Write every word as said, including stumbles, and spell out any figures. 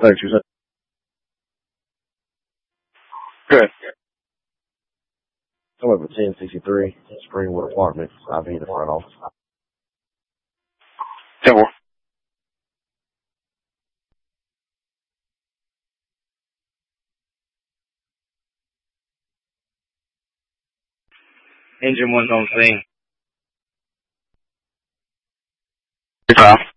thirty-two seconds. Good. I'm over ten sixty-three, Springwood Apartments. I'll be in the front office. ten four. Engine one's on scene. Five.